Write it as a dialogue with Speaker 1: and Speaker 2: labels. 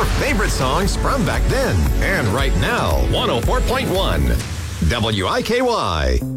Speaker 1: your favorite songs from back then and right now. 104.1 WIKY.